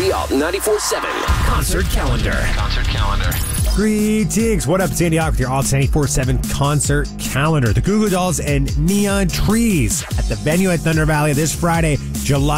Sandy Alt 94.7 Concert Calendar. Greetings. What up, Sandy Hawk with your Alt 94.7 Concert Calendar. The Goo Goo Dolls and Neon Trees at the venue at Thunder Valley this Friday, July